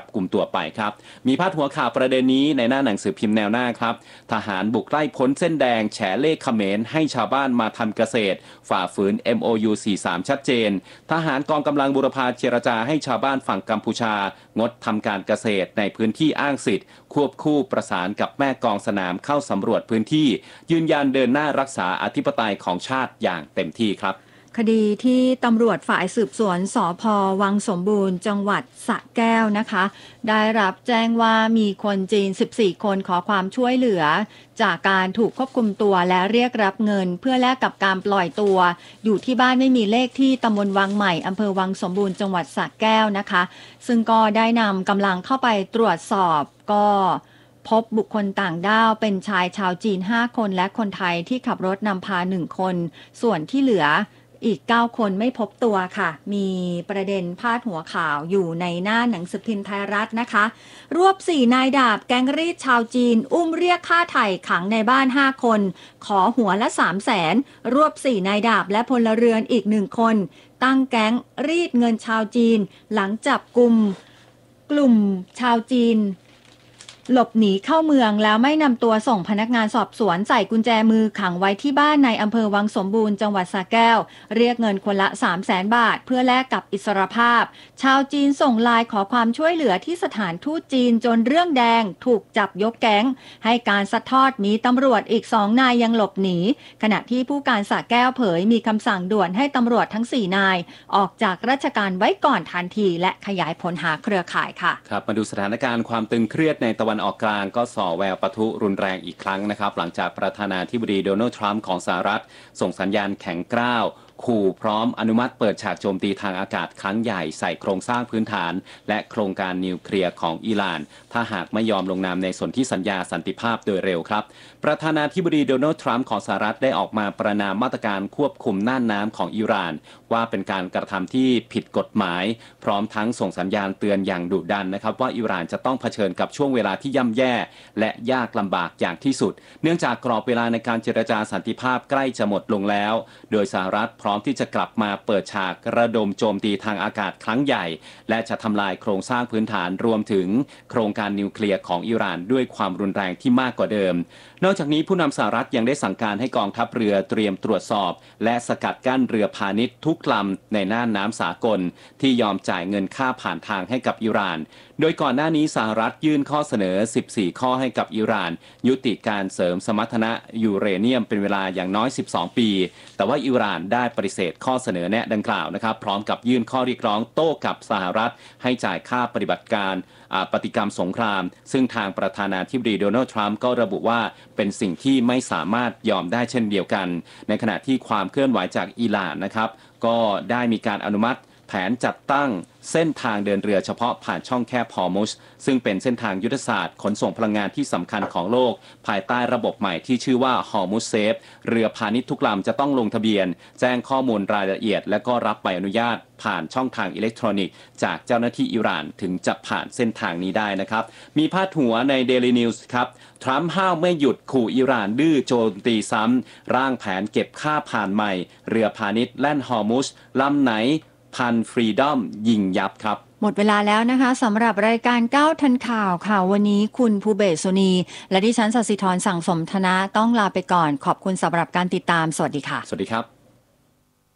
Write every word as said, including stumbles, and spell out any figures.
บกุมตัวไปครับมีพาดหัวข่าวประเด็นนี้ในหน้าหนังสือพิมพ์แนวหน้าครับทหารบุกไล่พ้นเส้นแดงแฉเลขเขมรให้ชาวบ้านมาทำเกษตรฝ่าฝืน เอ็ม โอ ยู สี่สิบสาม ชัดเจนทหารกองกำลังบูรพาเจรจาให้ชาวบ้านฝั่งกัมพูชางดทำการเกษตรในพื้นที่อ้างสิทธิ์ควบคู่ประสานกับแม่กองสนามเข้าสำรวจพื้นที่ยืนยันเดินหน้ารักษาอธิปไตยของชาติอย่างเต็มที่ครับคดีที่ตำรวจฝ่ายสืบสวนสภ.วังสมบูรณ์จังหวัดสระแก้วนะคะได้รับแจ้งว่ามีคนจีนสิบสี่คนขอความช่วยเหลือจากการถูกควบคุมตัวและเรียกรับเงินเพื่อแลกกับการปล่อยตัวอยู่ที่บ้านไม่มีเลขที่ตำบลวังใหม่อำเภอวังสมบูรณ์จังหวัดสระแก้วนะคะซึ่งก็ได้นำกำลังเข้าไปตรวจสอบก็พบบุคคลต่างด้าวเป็นชายชาวจีนห้าคนและคนไทยที่ขับรถนำพาหนึ่งคนส่วนที่เหลืออีกเก้าคนไม่พบตัวค่ะมีประเด็นพาดหัวข่าวอยู่ในหน้าหนังสือพิมพ์ไทยรัฐนะคะรวบสี่นายดาบแก๊งรีดชาวจีนอุ้มเรียกค่าไถ่ขังในบ้านห้าคนขอหัวละสามแสนรวบสี่นายดาบและพลเรือนอีกหนึ่งคนตั้งแก๊งรีดเงินชาวจีนหลังจับกุมกลุ่มชาวจีนหลบหนีเข้าเมืองแล้วไม่นำตัวส่งพนักงานสอบสวนใส่กุญแจมือขังไว้ที่บ้านในอำเภอวังสมบูรณ์จังหวัดสระแก้วเรียกเงินคนละ สามแสน บาทเพื่อแลกกับอิสรภาพชาวจีนส่งไลน์ขอความช่วยเหลือที่สถานทูตจีนจนเรื่องแดงถูกจับยกแก๊งให้การซัดทอดมีตำรวจอีกสองนายยังหลบหนีขณะที่ผู้การสระแก้วเผยมีคำสั่งด่วนให้ตำรวจทั้งสี่นายออกจากราชการไว้ก่อนทันทีและขยายผลหาเครือข่ายค่ะครับมาดูสถานการณ์ความตึงเครียดในตะวันออกกลางก็ส่อแววปะทุรุนแรงอีกครั้งนะครับหลังจากประธานาธิบดีโดนัลด์ทรัมป์ของสหรัฐส่งสัญญาณแข็งกร้าวขู่พร้อมอนุมัติเปิดฉากโจมตีทางอากาศครั้งใหญ่ใส่โครงสร้างพื้นฐานและโครงการนิวเคลียร์ของอิหร่านถ้าหากไม่ยอมลงนามในสนธิสัญญาสันติภาพโดยเร็วครับประธานาธิบดีโดนัลด์ทรัมป์ของสหรัฐได้ออกมาประณามมาตรการควบคุมน่านน้ำของอิหร่านว่าเป็นการกระทำที่ผิดกฎหมายพร้อมทั้งส่งสัญญาณเตือนอย่างดุดันนะครับว่าอิหร่านจะต้องเผชิญกับช่วงเวลาที่ย่ำแย่และยากลำบากอย่างที่สุดเนื่องจากกรอบเวลาในการเจรจาสันติภาพใกล้จะหมดลงแล้วโดยสหรัฐพร้อมที่จะกลับมาเปิดฉากระดมโจมตีทางอากาศครั้งใหญ่และจะทำลายโครงสร้างพื้นฐานรวมถึงโครงการนิวเคลียร์ของอิหร่านด้วยความรุนแรงที่มากกว่าเดิมนอกจากนี้ผู้นำสหรัฐยังได้สั่งการให้กองทัพเรือเตรียมตรวจสอบและสกัดกั้นเรือพาณิชย์ทุกลำในน่านน้ำสากลที่ยอมจ่ายเงินค่าผ่านทางให้กับอิหร่านโดยก่อนหน้านี้สหรัฐยื่นข้อเสนอสิบสี่ข้อให้กับอิหร่านยุติการเสริมสมรรถนะยูเรเนียมเป็นเวลาอย่างน้อยสิบสองปีแต่ว่าอิหร่านได้ปฏิเสธข้อเสนอแนะดังกล่าวนะครับพร้อมกับยื่นข้อเรียกร้องโต้กับสหรัฐให้จ่ายค่าปฏิบัติการปฏิกรรมสงครามซึ่งทางประธานาธิบดีโดนัลด์ทรัมป์ก็ระบุว่าเป็นสิ่งที่ไม่สามารถยอมได้เช่นเดียวกันในขณะที่ความเคลื่อนไหวจากอิหร่านนะครับก็ได้มีการอนุมัติแผนจัดตั้งเส้นทางเดินเรือเฉพาะผ่านช่องแคบฮอร์มุซซึ่งเป็นเส้นทางยุทธศาสตร์ขนส่งพลังงานที่สำคัญของโลกภายใต้ระบบใหม่ที่ชื่อว่าฮอร์มุซเซฟเรือพาณิชย์ทุกลำจะต้องลงทะเบียนแจ้งข้อมูลรายละเอียดและก็รับใบอนุญาตผ่านช่องทางอิเล็กทรอนิกส์จากเจ้าหน้าที่อิหร่านถึงจะผ่านเส้นทางนี้ได้นะครับมีพาดหัวใน Daily News ครับทรัมป์ห้าวไม่หยุดขู่อิหร่านดื้อโจมตีซ้ำร่างแผนเก็บค่าผ่านใหม่เรือพาณิชย์แล่นฮอร์มุซลำไหนพันฟรีดอมยิงยับครับหมดเวลาแล้วนะคะสำหรับรายการเก้าทันข่าวค่ะวันนี้คุณภูเบศสุนีและดิฉันศศิธรสั่งสมธนะต้องลาไปก่อนขอบคุณสำหรับการติดตามสวัสดีค่ะสวัสดีครับ